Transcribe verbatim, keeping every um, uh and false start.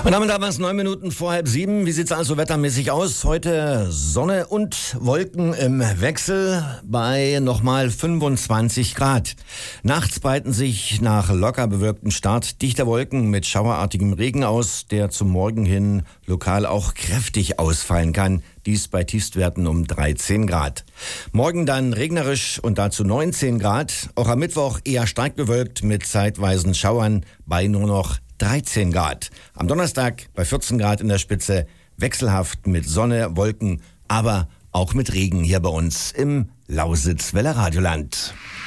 Meine Damen und Herren, es ist neun Minuten vor halb sieben. Wie sieht's also wettermäßig aus? Heute Sonne und Wolken im Wechsel bei nochmal fünfundzwanzig Grad. Nachts breiten sich nach locker bewölktem Start dichte Wolken mit schauerartigem Regen aus, der zum Morgen hin lokal auch kräftig ausfallen kann. Dies bei Tiefstwerten um dreizehn Grad. Morgen dann regnerisch und dazu neunzehn Grad. Auch am Mittwoch eher stark bewölkt mit zeitweisen Schauern bei nur noch dreizehn Grad. Am Donnerstag bei vierzehn Grad in der Spitze, wechselhaft mit Sonne, Wolken, aber auch mit Regen hier bei uns im Lausitz-Welle Radioland.